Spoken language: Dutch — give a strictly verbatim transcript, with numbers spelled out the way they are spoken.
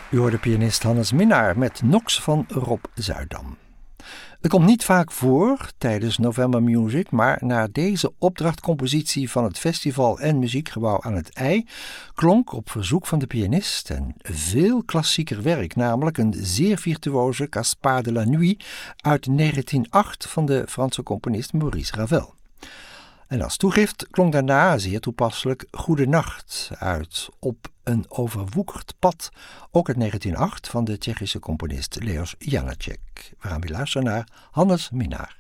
U hoort de pianist Hannes Minnaar met Nox van Rob Zuidam. Het komt niet vaak voor tijdens November Music, maar na deze opdrachtcompositie van het festival en muziekgebouw aan het IJ klonk op verzoek van de pianist een veel klassieker werk, namelijk een zeer virtuoze Gaspard de la Nuit uit negentien acht van de Franse componist Maurice Ravel. En als toegift klonk daarna zeer toepasselijk Goedenacht uit Op een overwoekerd pad, ook uit negentien acht van de Tsjechische componist Leos Janáček. We gaan weer luisteren naar Hannes Minnaar.